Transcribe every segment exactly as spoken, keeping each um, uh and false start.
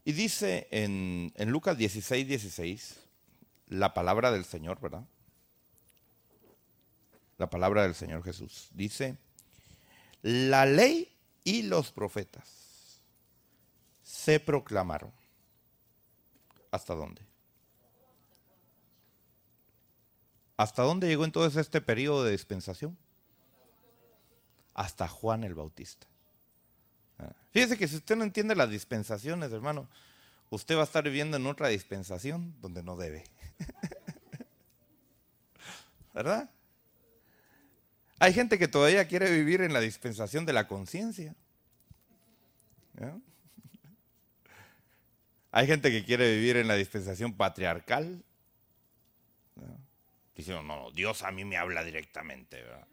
Y dice en, en Lucas dieciséis, dieciséis, la palabra del Señor, ¿verdad? La palabra del Señor Jesús. Dice, la ley y los profetas se proclamaron. ¿Hasta dónde? ¿Hasta dónde llegó entonces este periodo de dispensación? Hasta Juan el Bautista. Fíjese que si usted no entiende las dispensaciones, hermano, usted va a estar viviendo en otra dispensación donde no debe. ¿Verdad? Hay gente que todavía quiere vivir en la dispensación de la conciencia. ¿Ya? Hay gente que quiere vivir en la dispensación patriarcal. ¿Ya? Diciendo, no, no, Dios a mí me habla directamente, ¿verdad?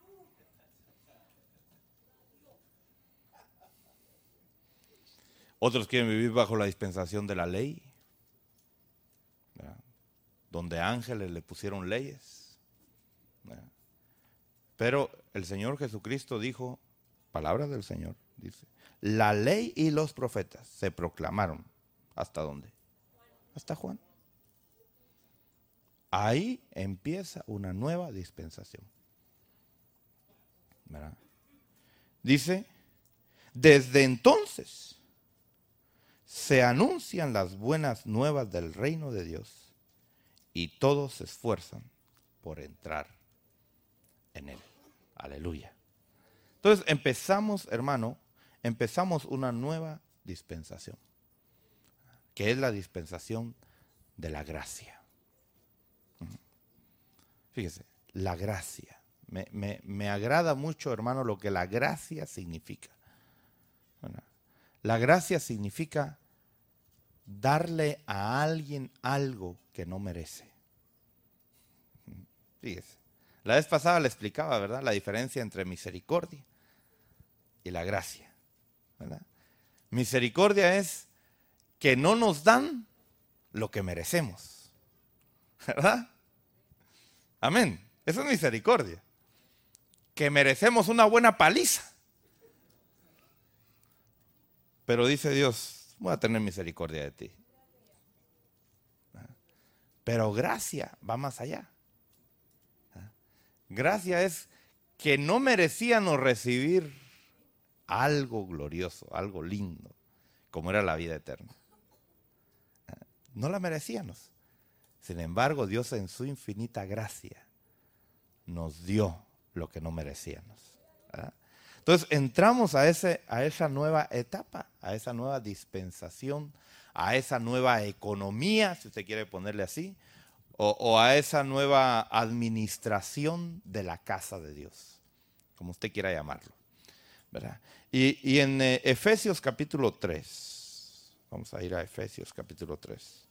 Otros quieren vivir bajo la dispensación de la ley, ¿verdad? Donde ángeles le pusieron leyes, ¿verdad? Pero el Señor Jesucristo dijo, palabras del Señor, dice, la ley y los profetas se proclamaron. ¿Hasta dónde? Hasta Juan. Ahí empieza una nueva dispensación, ¿verdad? Dice, desde entonces se anuncian las buenas nuevas del reino de Dios y todos se esfuerzan por entrar en él. Aleluya. Entonces empezamos, hermano, empezamos una nueva dispensación, que es la dispensación de la gracia. Fíjese, la gracia. Me, me, me agrada mucho, hermano, lo que la gracia significa. La gracia significa darle a alguien algo que no merece. Fíjese, la vez pasada le explicaba, ¿verdad?, la diferencia entre misericordia y la gracia, ¿verdad? Misericordia es que no nos dan lo que merecemos, ¿verdad? Amén. Eso es misericordia. Que merecemos una buena paliza. Pero dice Dios, voy a tener misericordia de ti. Pero gracia va más allá. Gracia es que no merecíamos recibir algo glorioso, algo lindo, como era la vida eterna. No la merecíamos. Sin embargo, Dios en su infinita gracia nos dio lo que no merecíamos, ¿verdad? Entonces entramos a, ese, a esa nueva etapa, a esa nueva dispensación, a esa nueva economía, si usted quiere ponerle así, o, o a esa nueva administración de la casa de Dios, como usted quiera llamarlo, ¿verdad? Y, y en eh, Efesios capítulo tres, vamos a ir a Efesios capítulo tres.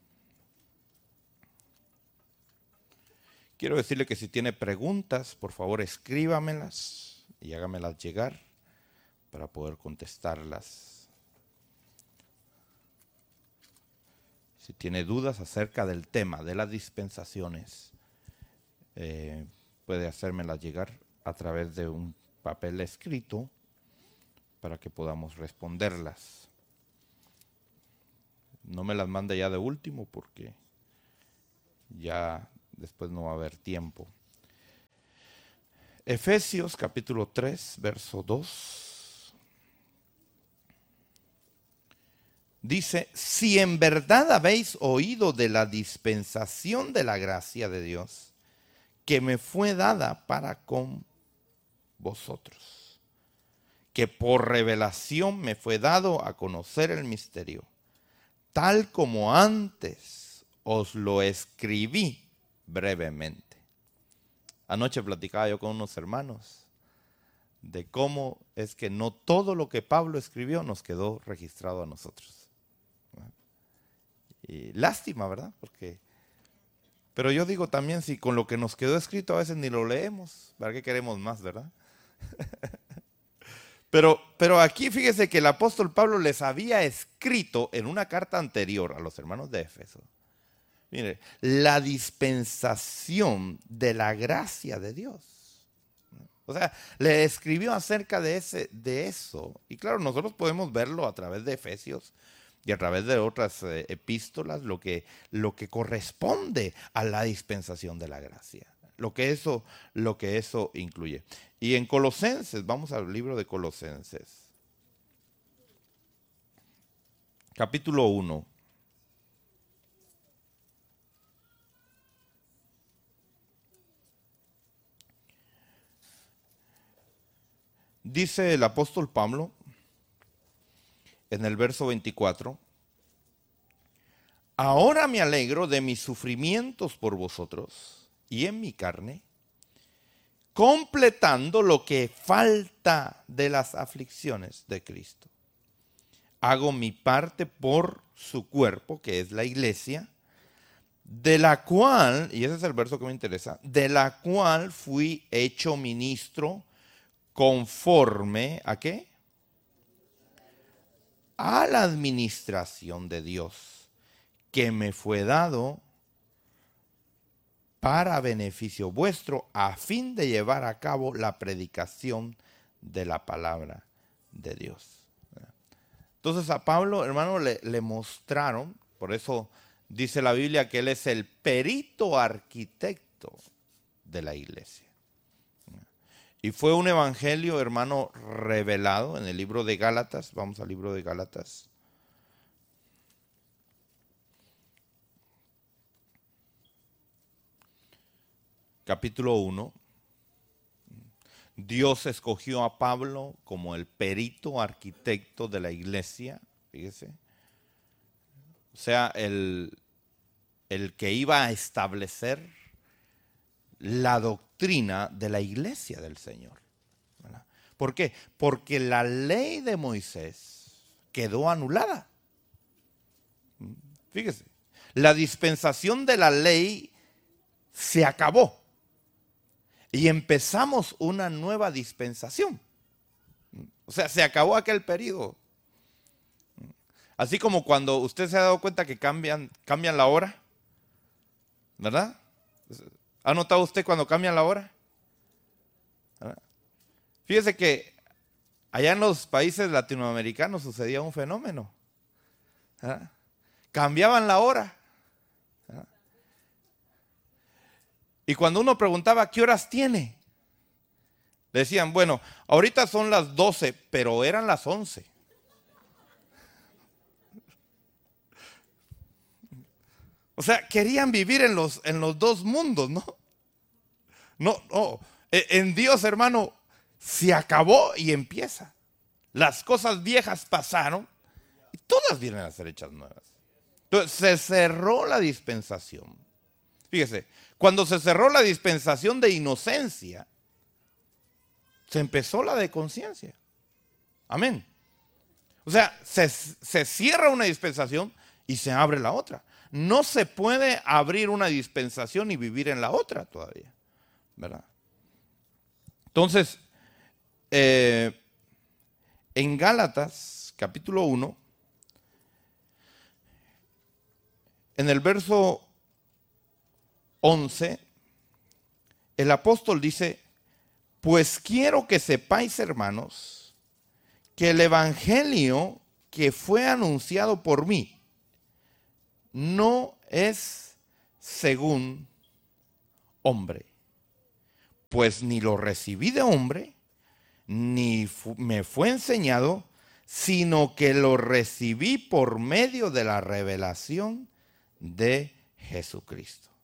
Quiero decirle que si tiene preguntas, por favor escríbamelas y hágamelas llegar para poder contestarlas. Si tiene dudas acerca del tema de las dispensaciones, eh, puede hacérmelas llegar a través de un papel escrito para que podamos responderlas. No me las mande ya de último porque ya después no va a haber tiempo. Efesios capítulo tres, verso dos. Dice, si en verdad habéis oído de la dispensación de la gracia de Dios, que me fue dada para con vosotros, que por revelación me fue dado a conocer el misterio, tal como antes os lo escribí brevemente. Anoche platicaba yo con unos hermanos de cómo es que no todo lo que Pablo escribió nos quedó registrado a nosotros. Y lástima, ¿verdad? Porque, pero yo digo también, si con lo que nos quedó escrito a veces ni lo leemos, ¿para qué queremos más, verdad? Pero, pero aquí fíjese que el apóstol Pablo les había escrito en una carta anterior a los hermanos de Éfeso. Mire, la dispensación de la gracia de Dios. O sea, le escribió acerca de, ese, de eso. Y claro, nosotros podemos verlo a través de Efesios y a través de otras eh, epístolas lo que, lo que corresponde a la dispensación de la gracia. Lo que, eso, lo que eso incluye. Y en Colosenses, vamos al libro de Colosenses. Capítulo uno. Dice el apóstol Pablo en el verso veinticuatro: ahora me alegro de mis sufrimientos por vosotros y en mi carne, completando lo que falta de las aflicciones de Cristo. Hago mi parte por su cuerpo, que es la iglesia, de la cual, y ese es el verso que me interesa, de la cual fui hecho ministro conforme ¿a qué? A la administración de Dios, que me fue dado para beneficio vuestro, a fin de llevar a cabo la predicación de la palabra de Dios. Entonces a Pablo, hermano, le, le mostraron, por eso dice la Biblia que él es el perito arquitecto de la iglesia. Y fue un evangelio, hermano, revelado en el libro de Gálatas. Vamos al libro de Gálatas. Capítulo uno. Dios escogió a Pablo como el perito arquitecto de la iglesia. Fíjese. O sea, el, el que iba a establecer la doctrina de la iglesia del Señor. ¿Verdad? ¿Por qué? Porque la ley de Moisés quedó anulada. Fíjese, la dispensación de la ley se acabó y empezamos una nueva dispensación. O sea, se acabó aquel periodo. Así como cuando usted se ha dado cuenta que cambian, cambian la hora, ¿verdad? ¿Ha notado usted cuando cambian la hora? ¿Verdad? Fíjese que allá en los países latinoamericanos sucedía un fenómeno. ¿Verdad? Cambiaban la hora. ¿Verdad? Y cuando uno preguntaba, ¿qué horas tiene? Decían, bueno, ahorita son las doce, pero eran las once. O sea, querían vivir en los, en los dos mundos, ¿no? No, no. En Dios, hermano, se acabó y empieza. Las cosas viejas pasaron y todas vienen a ser hechas nuevas. Entonces, se cerró la dispensación. Fíjese, cuando se cerró la dispensación de inocencia, se empezó la de conciencia. Amén. O sea, se, se cierra una dispensación y se abre la otra. No se puede abrir una dispensación y vivir en la otra todavía, ¿verdad? Entonces, eh, en Gálatas, capítulo uno, en el verso once, el apóstol dice, pues quiero que sepáis, hermanos, que el evangelio que fue anunciado por mí no es según hombre, pues ni lo recibí de hombre, ni fu- me fue enseñado, sino que lo recibí por medio de la revelación de Jesucristo.